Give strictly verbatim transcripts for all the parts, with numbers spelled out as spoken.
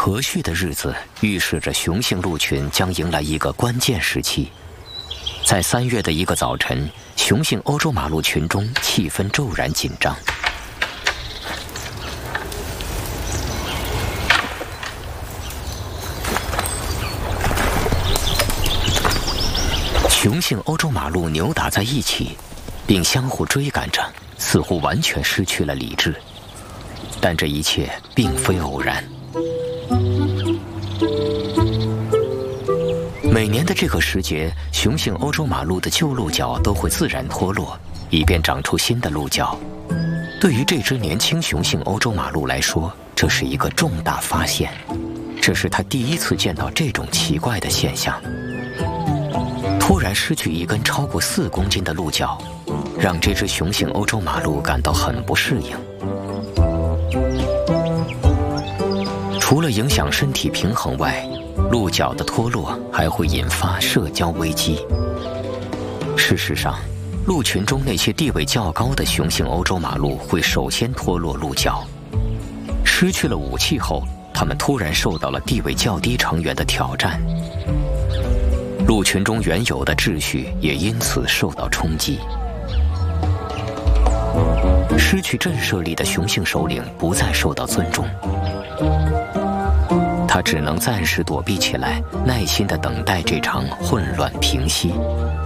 和煦的日子预示着雄性鹿群将迎来一个关键时期。在三月的一个早晨，雄性欧洲马鹿群中气氛骤然紧张。雄性欧洲马鹿扭打在一起，并相互追赶着，似乎完全失去了理智。但这一切并非偶然。每年的这个时节，雄性欧洲马鹿的旧鹿角都会自然脱落，以便长出新的鹿角。对于这只年轻雄性欧洲马鹿来说，这是一个重大发现。这是它第一次见到这种奇怪的现象。突然失去一根超过四公斤的鹿角，让这只雄性欧洲马鹿感到很不适应。除了影响身体平衡外，鹿角的脱落还会引发社交危机。事实上，鹿群中那些地位较高的雄性欧洲马鹿会首先脱落鹿角。失去了武器后，它们突然受到了地位较低成员的挑战。鹿群中原有的秩序也因此受到冲击。失去震慑力的雄性首领不再受到尊重，他只能暂时躲避起来，耐心地等待这场混乱平息。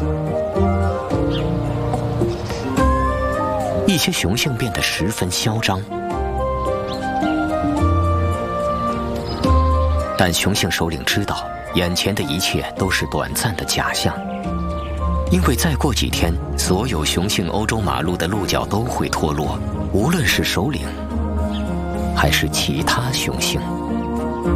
一些雄性变得十分嚣张，但雄性首领知道，眼前的一切都是短暂的假象，因为再过几天，所有雄性欧洲马鹿的鹿角都会脱落，无论是首领还是其他雄性。